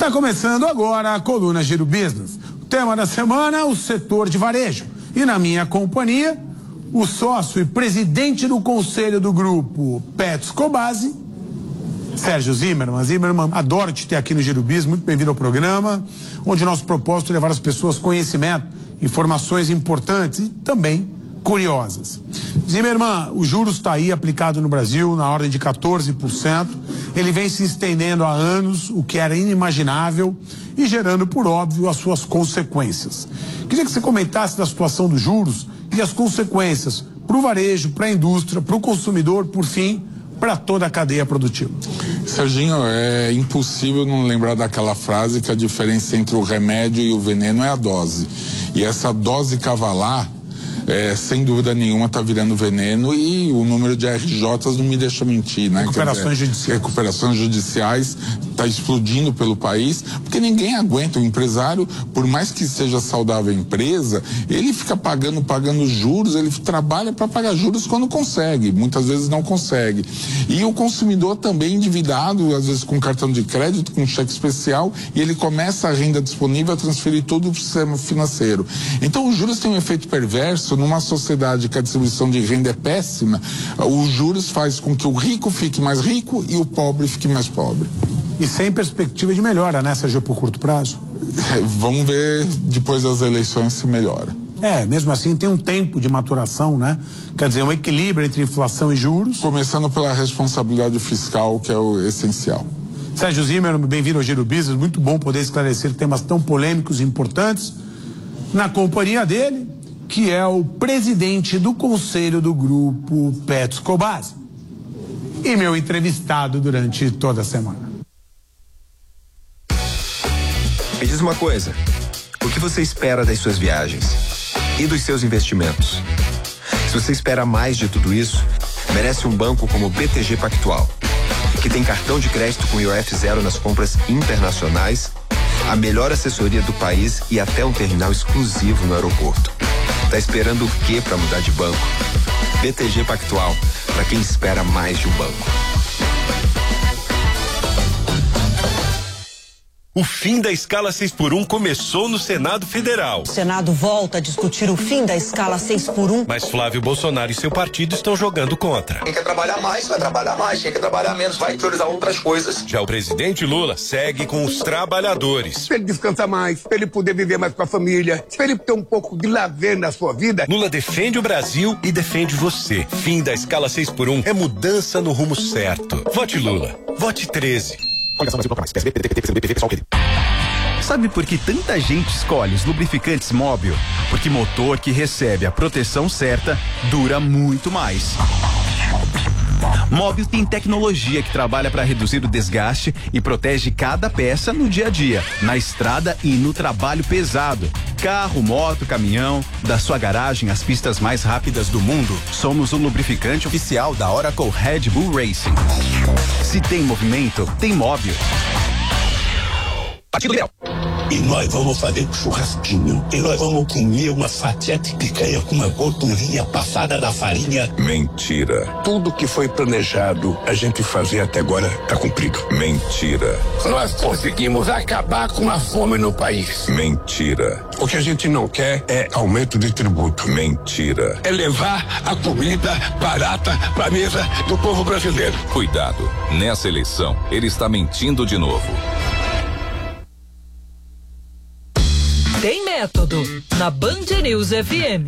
Está começando agora a coluna Giro Business. O tema da semana, o setor de varejo. E na minha companhia, o sócio e presidente do conselho do grupo Petz Cobasi, Sérgio Zimmermann. Zimmermann, adoro te ter aqui no Giro Business, muito bem-vindo ao programa, onde nosso propósito é levar as pessoas conhecimento, informações importantes e também curiosas. Zimmermann, o juros está aí aplicado no Brasil na ordem de 14%. Ele vem se estendendo há anos, o que era inimaginável e gerando, por óbvio, as suas consequências. Queria que você comentasse da situação dos juros e as consequências para o varejo, para a indústria, para o consumidor, por fim, para toda a cadeia produtiva. Serginho, é impossível não lembrar daquela frase que a diferença entre o remédio e o veneno é a dose. E essa dose cavalar, sem dúvida nenhuma, está virando veneno, e o número de RJs não me deixa mentir, né? Recuperações judiciais está explodindo pelo país, porque ninguém aguenta. O empresário, por mais que seja saudável a empresa, ele fica pagando juros, ele trabalha para pagar juros quando consegue, muitas vezes não consegue. E o consumidor também endividado, às vezes com cartão de crédito, com cheque especial, e ele começa a renda disponível a transferir todo o sistema financeiro. Então os juros têm um efeito perverso. Numa sociedade que a distribuição de renda é péssima, os juros faz com que o rico fique mais rico e o pobre fique mais pobre. E sem perspectiva de melhora, né, Sérgio, por curto prazo? Vamos ver depois das eleições se melhora. Mesmo assim tem um tempo de maturação, né? Quer dizer, um equilíbrio entre inflação e juros. Começando pela responsabilidade fiscal, que é o essencial. Sérgio Zimmermann, bem-vindo ao Giro Business, muito bom poder esclarecer temas tão polêmicos e importantes. Na companhia dele, que é o presidente do conselho do grupo Petz Cobasi e meu entrevistado durante toda a semana. Me diz uma coisa, o que você espera das suas viagens e dos seus investimentos? Se você espera mais de tudo isso, merece um banco como o BTG Pactual, que tem cartão de crédito com IOF zero nas compras internacionais, a melhor assessoria do país e até um terminal exclusivo no aeroporto. Tá esperando o quê para mudar de banco? BTG Pactual, para quem espera mais de um banco. O fim da escala 6x1 começou no Senado Federal. O Senado volta a discutir o fim da escala 6x1. Mas Flávio Bolsonaro e seu partido estão jogando contra. Quem quer trabalhar mais, vai trabalhar mais. Quem quer trabalhar menos, vai priorizar outras coisas. Já o presidente Lula segue com os trabalhadores. Pra ele descansar mais, pra ele poder viver mais com a família, pra ele ter um pouco de lazer na sua vida. Lula defende o Brasil e defende você. Fim da escala 6x1 é mudança no rumo certo. Vote Lula. Vote 13. Sabe por que tanta gente escolhe os lubrificantes Móbil? Porque motor que recebe a proteção certa dura muito mais. Móbil tem tecnologia que trabalha para reduzir o desgaste e protege cada peça no dia a dia, na estrada e no trabalho pesado. Carro, moto, caminhão, da sua garagem às pistas mais rápidas do mundo, somos o lubrificante oficial da Oracle Red Bull Racing. Se tem movimento, tem Móbil. Partido Liberal. E nós vamos fazer um churrasquinho. E nós vamos comer uma fatia de picanha com uma gordurinha passada da farinha. Mentira. Tudo que foi planejado a gente fazer até agora tá cumprido. Mentira. Nós conseguimos acabar com a fome no país. Mentira. O que a gente não quer é aumento de tributo. Mentira. É levar a comida barata pra mesa do povo brasileiro. Cuidado. Nessa eleição, ele está mentindo de novo. Tem método na Band News FM.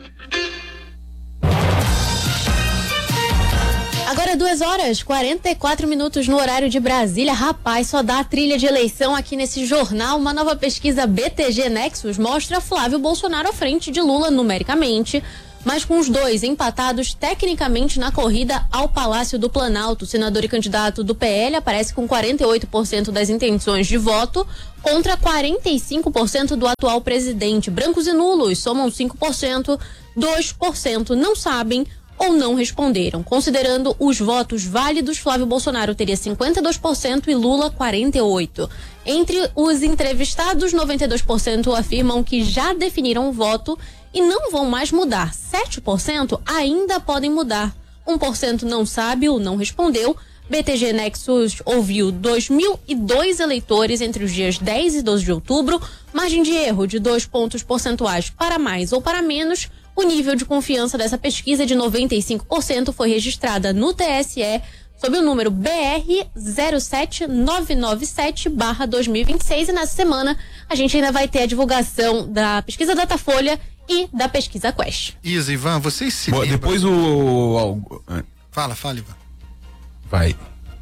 Agora 2h44 no horário de Brasília. Rapaz, só dá a trilha de eleição aqui nesse jornal. Uma nova pesquisa BTG Nexus mostra Flávio Bolsonaro à frente de Lula numericamente, mas com os dois empatados tecnicamente na corrida ao Palácio do Planalto. O senador e candidato do PL aparece com 48% das intenções de voto contra 45% do atual presidente. Brancos e nulos somam 5%, 2% não sabem ou não responderam. Considerando os votos válidos, Flávio Bolsonaro teria 52% e Lula 48%. Entre os entrevistados, 92% afirmam que já definiram o voto e não vão mais mudar. 7% ainda podem mudar. 1% não sabe ou não respondeu. BTG Nexus ouviu 2.002 eleitores entre os dias 10 e 12 de outubro, margem de erro de 2 pontos percentuais para mais ou para menos. O nível de confiança dessa pesquisa de 95% foi registrada no TSE sob o número BR 07997/2026, e nessa semana a gente ainda vai ter a divulgação da pesquisa Datafolha e da pesquisa Quest. Isa, Ivan, vocês se lembram? Depois Fala, Ivan. Vai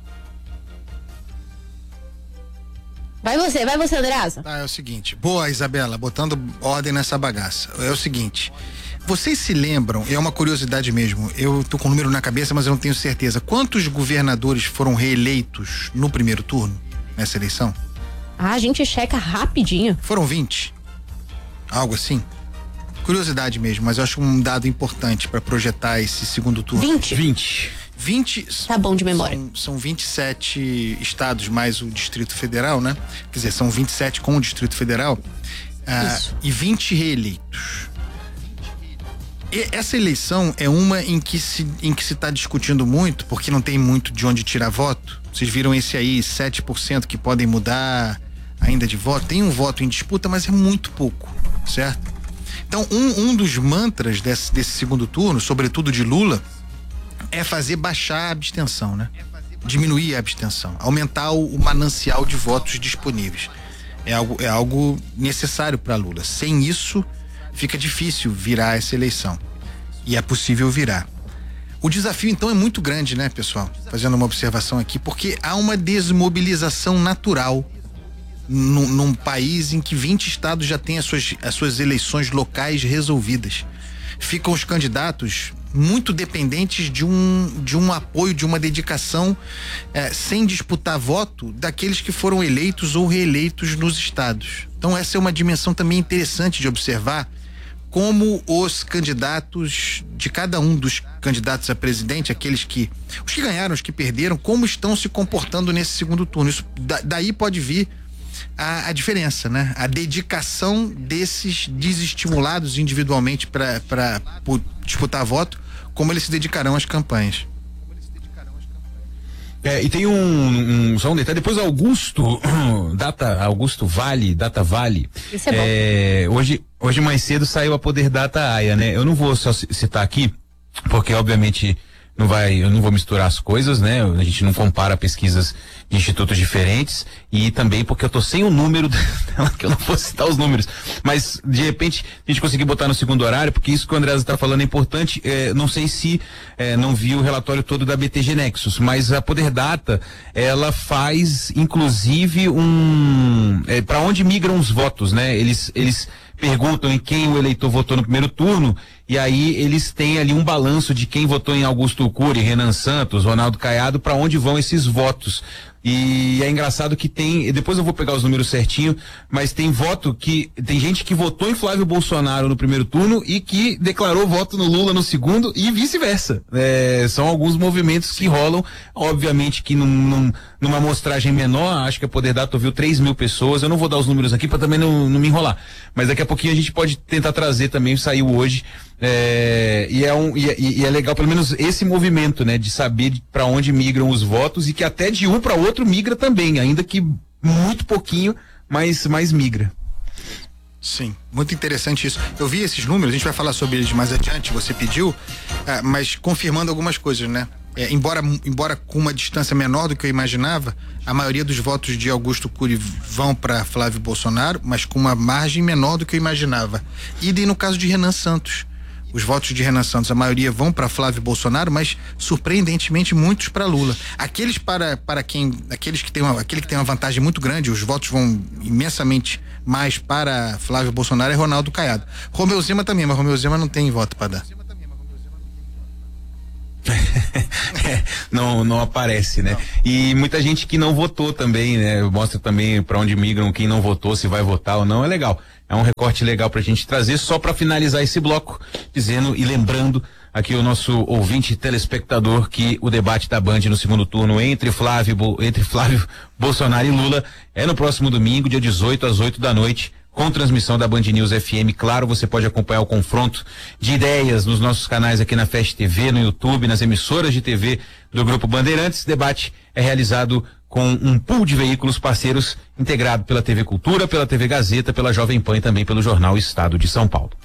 você, Andreasa. É o seguinte, boa, Isabela, botando ordem nessa bagaça. É o seguinte, vocês se lembram, é uma curiosidade mesmo, eu tô com o número na cabeça, mas eu não tenho certeza, quantos governadores foram reeleitos no primeiro turno, nessa eleição? A gente checa rapidinho. Foram 20, algo assim. Curiosidade mesmo, mas eu acho um dado importante para projetar esse segundo turno. 20. Tá bom de memória. São 27 estados mais o Distrito Federal, né? Quer dizer, são 27 com o Distrito Federal. E 20 reeleitos. E essa eleição é uma em que se está discutindo muito, porque não tem muito de onde tirar voto. Vocês viram esse aí, 7% que podem mudar ainda de voto. Tem um voto em disputa, mas é muito pouco, certo? Então, um dos mantras desse segundo turno, sobretudo de Lula, é fazer baixar a abstenção, né? Diminuir a abstenção, aumentar o manancial de votos disponíveis. É algo necessário para Lula. Sem isso, fica difícil virar essa eleição. E é possível virar. O desafio, então, é muito grande, né, pessoal? Fazendo uma observação aqui, porque há uma desmobilização natural num país em que 20 estados já têm as suas eleições locais resolvidas. Ficam os candidatos muito dependentes de um apoio, de uma dedicação, sem disputar voto daqueles que foram eleitos ou reeleitos nos estados. Então essa é uma dimensão também interessante de observar como os candidatos, de cada um dos candidatos a presidente, os que ganharam, os que perderam, como estão se comportando nesse segundo turno. Isso, daí pode vir a diferença, né? A dedicação desses desestimulados individualmente para disputar voto, como eles se dedicarão às campanhas. E tem só um detalhe, depois Augusto Vale, Data Vale. Isso é bom. Hoje mais cedo saiu a Poder Data AIA, né? Eu não vou só citar aqui, porque obviamente eu não vou misturar as coisas, né? A gente não compara pesquisas de institutos diferentes, e também porque eu tô sem o número dela, que eu não vou citar os números, mas de repente a gente conseguir botar no segundo horário, porque isso que o Andreasa tá falando é importante. Não sei se não viu o relatório todo da BTG Nexus, mas a Poder Data, ela faz inclusive para onde migram os votos, né? Eles perguntam em quem o eleitor votou no primeiro turno, e aí eles têm ali um balanço de quem votou em Augusto Cury, Renan Santos, Ronaldo Caiado, para onde vão esses votos. E é engraçado que depois eu vou pegar os números certinho, mas tem gente que votou em Flávio Bolsonaro no primeiro turno e que declarou voto no Lula no segundo, e vice-versa. São alguns movimentos que rolam, obviamente que numa amostragem menor. Acho que a Poder Data ouviu 3.000 pessoas, eu não vou dar os números aqui para também não me enrolar, mas daqui a pouquinho a gente pode tentar trazer também, saiu hoje, e é legal pelo menos esse movimento, né, de saber para onde migram os votos, e que até de um para outro migra também, ainda que muito pouquinho, mas migra. Sim, muito interessante isso. Eu vi esses números, a gente vai falar sobre eles mais adiante, você pediu, mas confirmando algumas coisas, né? Embora com uma distância menor do que eu imaginava, a maioria dos votos de Augusto Cury vão para Flávio Bolsonaro, mas com uma margem menor do que eu imaginava. E no caso de Renan Santos, os votos de Renan Santos, a maioria vão para Flávio Bolsonaro, mas surpreendentemente muitos para Lula. Aquele que tem uma vantagem muito grande, os votos vão imensamente mais para Flávio Bolsonaro, é Ronaldo Caiado. Romeu Zema também, mas Romeu Zema não tem voto para dar. Não aparece, né? E muita gente que não votou também, né? Mostra também para onde migram, quem não votou, se vai votar ou não. É legal, é um recorte legal pra gente trazer, só para finalizar esse bloco, dizendo e lembrando aqui o nosso ouvinte telespectador que o debate da Band no segundo turno entre Flávio Bolsonaro e Lula é no próximo domingo, dia 18 às 8 da noite, com transmissão da Band News FM. Claro, você pode acompanhar o confronto de ideias nos nossos canais aqui na Fast TV, no YouTube, nas emissoras de TV do Grupo Bandeirantes. Esse debate é realizado com um pool de veículos parceiros integrado pela TV Cultura, pela TV Gazeta, pela Jovem Pan e também pelo jornal Estado de São Paulo.